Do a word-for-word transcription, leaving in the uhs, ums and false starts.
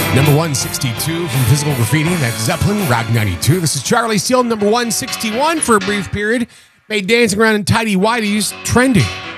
Number one sixty-two from Physical Graffiti. That's Zeppelin, Rock ninety-two. This is Charlie Steele, number one sixty-one for a brief period. Made Dancing Around in Tidy Whities trending.